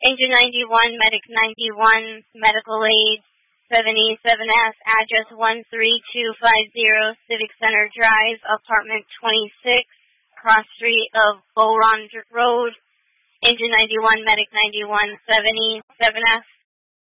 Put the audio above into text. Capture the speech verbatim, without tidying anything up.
Engine ninety-one, Medic ninety-one, Medical Aid seventy-seven S, address one three two five zero, Civic Center Drive, apartment twenty-six, cross street of Bowron Road. Engine ninety-one, Medic ninety-one, seventy-seven S.